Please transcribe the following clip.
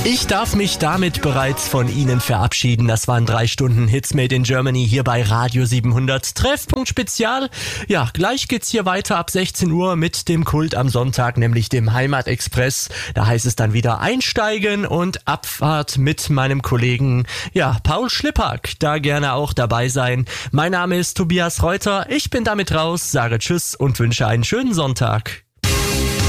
Ich darf mich damit bereits von Ihnen verabschieden. Das waren 3 Stunden Hits Made in Germany hier bei Radio 700 Treffpunkt Spezial. Ja, gleich geht's hier weiter ab 16 Uhr mit dem Kult am Sonntag, nämlich dem Heimatexpress. Da heißt es dann wieder einsteigen und Abfahrt mit meinem Kollegen, ja, Paul Schlippack. Da gerne auch dabei sein. Mein Name ist Tobias Reuter. Ich bin damit raus, sage Tschüss und wünsche einen schönen Sonntag.